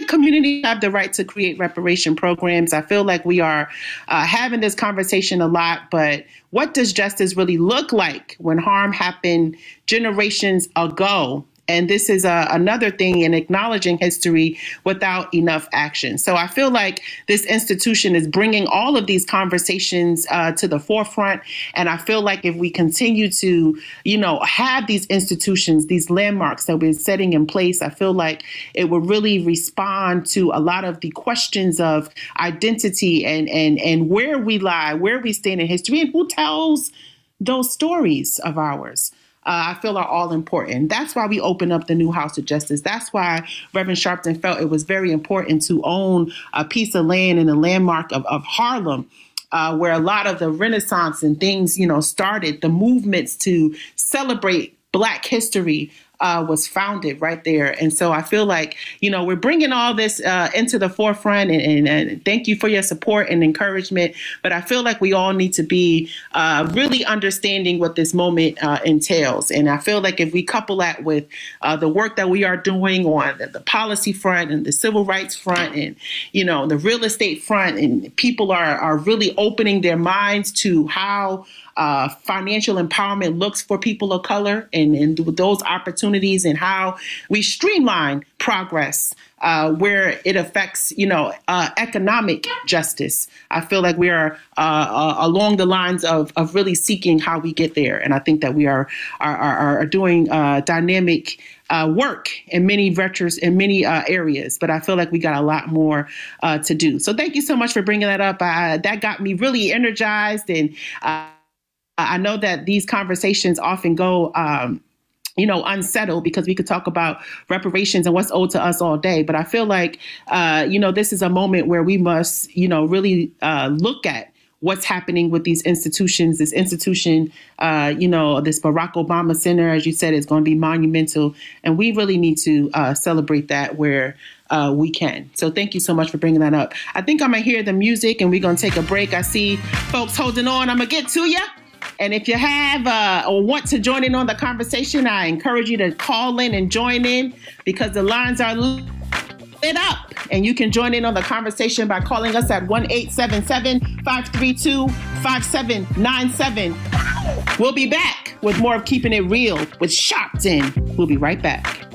communities have the right to create reparation programs. I feel like we are having this conversation a lot, but what does justice really look like when harm happened generations ago? And this is another thing in acknowledging history without enough action. So I feel like this institution is bringing all of these conversations to the forefront. And I feel like if we continue to, have these institutions, these landmarks that we're setting in place, I feel like it will really respond to a lot of the questions of identity and where we lie, where we stand in history, and who tells those stories of ours. I feel are all important. That's why we opened up the new House of Justice. That's why Reverend Sharpton felt it was very important to own a piece of land in the landmark of Harlem, where a lot of the Renaissance and things, started, the movements to celebrate Black history was founded right there. And so I feel like, we're bringing all this into the forefront and thank you for your support and encouragement. But I feel like we all need to be really understanding what this moment entails. And I feel like if we couple that with the work that we are doing on the policy front and the civil rights front and, the real estate front, and people are really opening their minds to how financial empowerment looks for people of color and those opportunities and how we streamline progress where it affects, economic justice. I feel like we are along the lines of really seeking how we get there. And I think that we are doing dynamic work in many vectors, in many areas, but I feel like we got a lot more to do. So thank you so much for bringing that up. That got me really energized, and I know that these conversations often go, unsettled, because we could talk about reparations and what's owed to us all day. But I feel like, this is a moment where we must, really look at what's happening with these institutions. This institution, this Barack Obama Center, as you said, is going to be monumental. And we really need to celebrate that where we can. So thank you so much for bringing that up. I think I'm going to hear the music and we're going to take a break. I see folks holding on. I'm going to get to you. And if you have or want to join in on the conversation, I encourage you to call in and join in, because the lines are lit up. And you can join in on the conversation by calling us at 1-877-532-5797. We'll be back with more of Keeping It Real with Sharpton. We'll be right back.